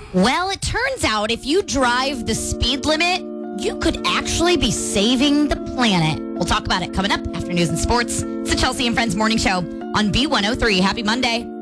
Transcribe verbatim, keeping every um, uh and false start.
Well, it turns out if you drive the speed limit, you could actually be saving the planet. We'll talk about it coming up after news and sports. It's the Chelsea and Friends Morning Show on B one oh three. Happy Monday.